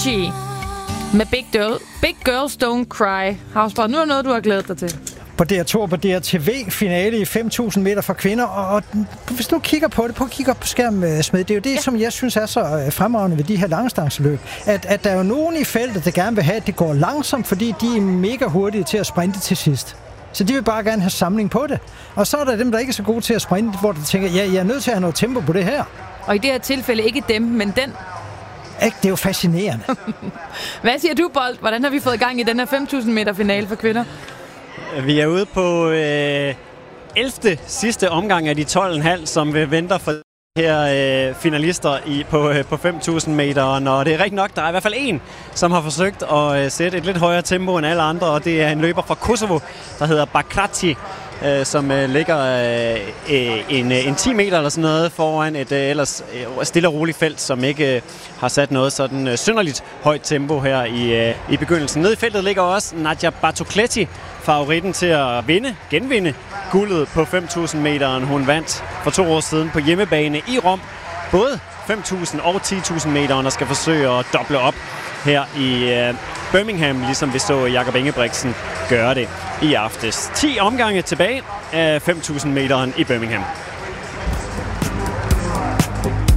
Avicii med Big Girls Don't Cry. Hausbart, nu er noget, du har glædet dig til. På DR2 og på DRTV-finale i 5.000 meter for kvinder, og hvis du kigger på det, kigge op på skærmen, Smed, det er jo det, som jeg synes er så fremragende ved de her langdistanceløb, at der er jo nogen i feltet, der gerne vil have, at det går langsomt, fordi de er mega hurtige til at sprinte til sidst. Så de vil bare gerne have samling på det. Og så er der dem, der ikke er så gode til at sprinte, hvor de tænker, ja, jeg er nødt til at have noget tempo på det her. Og i det her tilfælde ikke dem, men den. Det er jo fascinerende. Hvad siger du, Bold? Hvordan har vi fået gang i den her 5.000 meter finale for kvinder? Vi er ude på 11. sidste omgang af de 12,5, som vi venter for her finalister på 5.000 meter. Og det er rigtig nok, der er i hvert fald en, som har forsøgt at sætte et lidt højere tempo end alle andre, og det er en løber fra Kosovo, der hedder Bakrati, som ligger en 10 meter eller sådan noget foran et ellers stille og roligt felt, som ikke har sat noget sådan synderligt højt tempo her i begyndelsen. Nede i feltet ligger også Nadia Bartocletti, favoritten til at genvinde guldet på 5.000 meteren. Hun vandt for 2 år siden på hjemmebane i Rom, både 5.000 og 10.000 meteren, og skal forsøge at doble op her i Birmingham, ligesom vi så Jakob Ingebrigtsen gøre det i aftes. 10 omgange tilbage af 5.000 meteren i Birmingham.